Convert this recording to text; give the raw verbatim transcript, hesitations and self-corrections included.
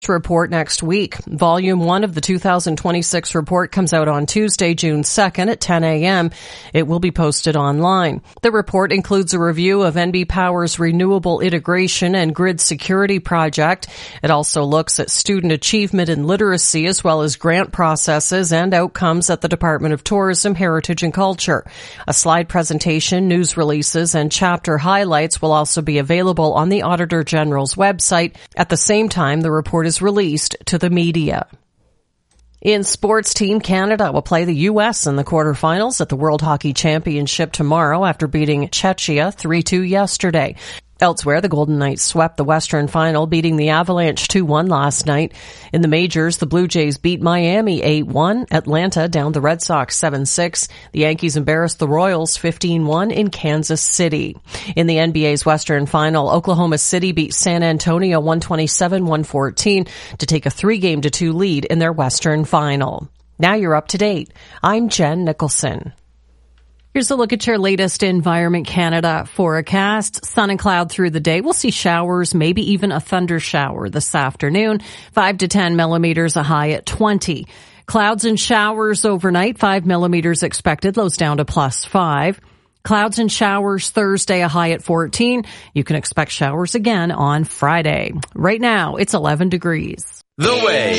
report next week. Volume one of the two thousand twenty-six report comes out on Tuesday, June second at ten a.m. It will be posted online. The report includes a review of N B Power's renewable integration and grid security project. It also looks at student achievement and literacy as well as grant processes and outcomes at the Department of Tourism, Heritage and Culture. A slide presentation, news releases, and chapter highlights will also be available on the Auditor General's website. At the same time, the report is released to the media. In sports, Team Canada will play the U S in the quarterfinals at the World Hockey Championship tomorrow after beating Czechia three two yesterday. Elsewhere, the Golden Knights swept the Western Final, beating the Avalanche two one last night. In the majors, the Blue Jays beat Miami eight one. Atlanta downed the Red Sox seven six. The Yankees embarrassed the Royals fifteen one in Kansas City. In the N B A's Western Final, Oklahoma City beat San Antonio one twenty-seven one fourteen to take a three-game to two lead in their Western Final. Now you're up to date. I'm Jen Nicholson. Here's a look at your latest Environment Canada forecast. Sun and cloud through the day. We'll see showers, maybe even a thunder shower this afternoon. five to ten millimeters, a high at twenty. Clouds and showers overnight, five millimeters expected, lows down to plus five. Clouds and showers Thursday, a high at fourteen. You can expect showers again on Friday. Right now, it's eleven degrees. The Way.